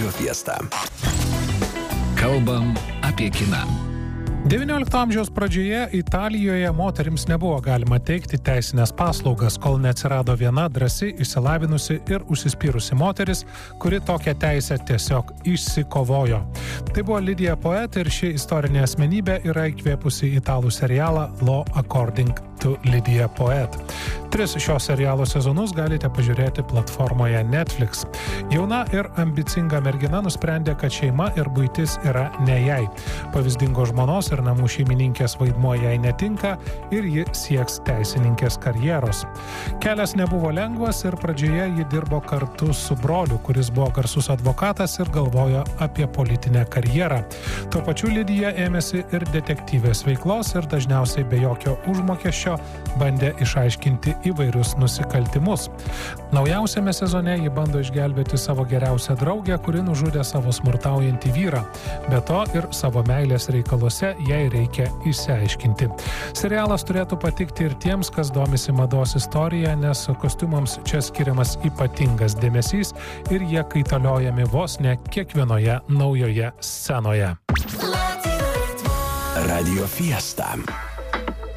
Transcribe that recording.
Radio Fiesta. Kalbam apie kiną. XIX amžiaus pradžioje Italijoje moterims nebuvo galima teikti teisinės paslaugas, kol neatsirado viena drąsi, išsilavinusi ir užsispyrusi moteris, kuri tokią teisę tiesiog išsikovojo. Tai buvo Lidija Poet ir ši istorinė asmenybė yra įkvėpusi italų serialą Law According to Lydia Poet. 3 šio serialo sezonus galite pažiūrėti platformoje Netflix. Jauna ir ambicinga mergina nusprendė, kad šeima ir buitis yra ne jai. Pavyzdingos žmonos ir namų šeimininkės vaidmuo jai netinka ir ji sieks teisininkės karjeros. Kelias nebuvo lengvas ir pradžioje ji dirbo kartu su broliu, kuris buvo garsus advokatas ir galvojo apie politinę karjerą. Tuo pačiu Lidija ėmėsi ir detektyvės veiklos ir dažniausiai be jokio užmokesčio bandė išaiškinti įvairius nusikaltimus. Naujausiame sezone ji bando išgelbėti savo geriausią draugę, kuri nužudė savo smurtaujantį vyrą. Be to ir savo meilės reikaluose jai reikia išsiaiškinti. Serialas turėtų patikti ir tiems, kas domisi mados istorija, nes kostiumams čia skiriamas ypatingas dėmesys ir jie kaitaliojami vos ne kiekvienoje naujoje scenoje. Radio Fiesta.